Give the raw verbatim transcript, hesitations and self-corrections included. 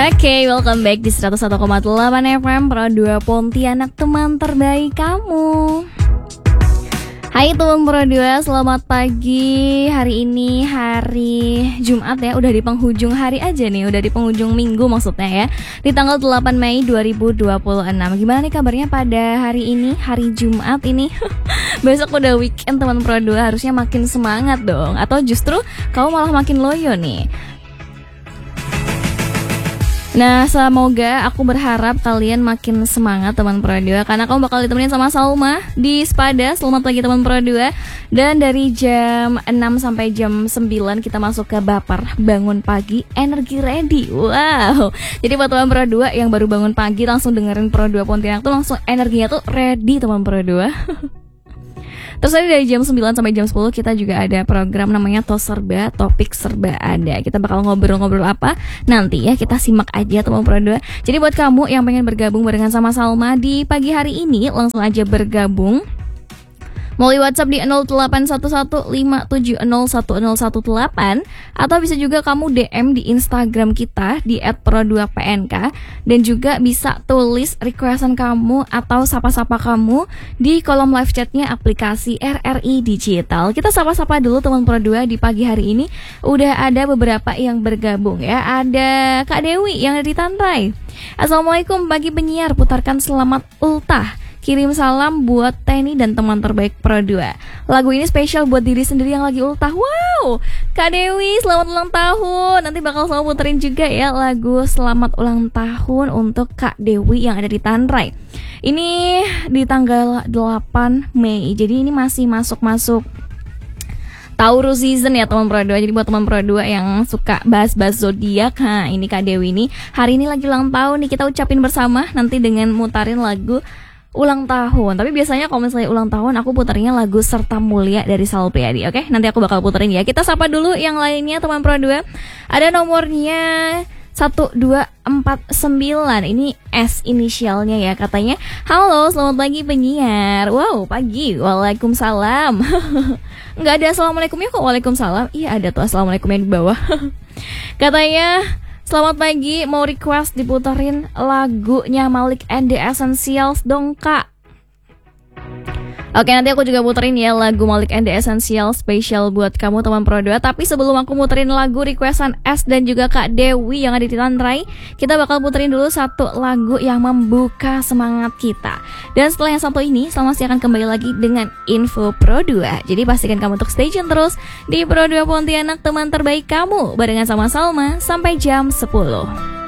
Oke, welcome back di seratus satu koma delapan F M Pro dua Pontianak, teman terbaik kamu. Hai teman Pro dua, selamat pagi. Hari ini hari Jumat ya, udah di penghujung hari aja nih, udah di penghujung minggu maksudnya ya. Di tanggal delapan Mei dua ribu dua puluh enam. Gimana nih kabarnya pada hari ini, hari Jumat ini? Besok udah weekend teman Pro dua, harusnya makin semangat dong. Atau justru kamu malah makin loyo nih. Nah, semoga aku berharap kalian makin semangat teman Pro dua, karena kamu bakal ditemenin sama Salma di Spada. Selamat pagi teman Pro dua. Dan dari jam enam sampai jam sembilan kita masuk ke Baper Bangun Pagi Energi Ready. Wow. Jadi buat teman Pro dua yang baru bangun pagi langsung dengerin Pro dua Pontianak tuh langsung energinya tuh ready teman Pro dua. Terus tadi dari jam sembilan sampai jam sepuluh kita juga ada program namanya Tos Serba, Topik Serba Ada. Kita bakal ngobrol-ngobrol apa nanti ya, kita simak aja teman Pro dua. Jadi buat kamu yang pengen bergabung barengan sama Salma di pagi hari ini, langsung aja bergabung melalui WhatsApp di nol delapan satu satu lima tujuh nol satu nol satu delapan, atau bisa juga kamu D M di Instagram kita di et pro dua p n k, dan juga bisa tulis requestan kamu atau sapa-sapa kamu di kolom live chatnya aplikasi R R I Digital. Kita sapa-sapa dulu teman Pro dua di pagi hari ini. Udah ada beberapa yang bergabung ya. Ada Kak Dewi yang ada di Tantai. Assalamualaikum bagi penyiar, putarkan Selamat Ultah. Kirim salam buat Teni dan teman terbaik Pro dua. Lagu ini spesial buat diri sendiri yang lagi ultah. Wow, Kak Dewi selamat ulang tahun. Nanti bakal sama puterin juga ya lagu selamat ulang tahun untuk Kak Dewi yang ada di Tanrai. Ini di tanggal delapan Mei. Jadi ini masih masuk-masuk Taurus season ya teman Pro dua. Jadi buat teman Pro dua yang suka bahas-bahas zodiak, ha, ini Kak Dewi ini hari ini lagi ulang tahun nih. Kita ucapin bersama nanti dengan mutarin lagu ulang tahun. Tapi biasanya kalau misalnya ulang tahun aku puterinnya lagu Serta Mulia dari Sal Priadi. Oke, nanti aku bakal puterin ya. Kita sapa dulu yang lainnya teman Pro dua. Ada nomornya satu dua empat sembilan. Ini S inisialnya ya katanya. Halo, selamat pagi penyiar. Wow, pagi. Waalaikumsalam. Enggak ada assalamualaikum ya kok. Waalaikumsalam. Iya ada tuh assalamualaikumnya di bawah. Katanya selamat pagi, mau request diputerin lagunya Malik and the Essentials dong kak. Oke, nanti aku juga puterin ya lagu Malik and the Essentials spesial buat kamu teman Pro dua. Tapi sebelum aku muterin lagu requestan S dan juga Kak Dewi yang ada di Tanrai, kita bakal puterin dulu satu lagu yang membuka semangat kita. Dan setelah yang satu ini, Salma masih akan kembali lagi dengan info Pro dua. Jadi pastikan kamu untuk stay tune terus di Pro dua Pontianak, teman terbaik kamu, barengan sama Salma sampai jam sepuluh.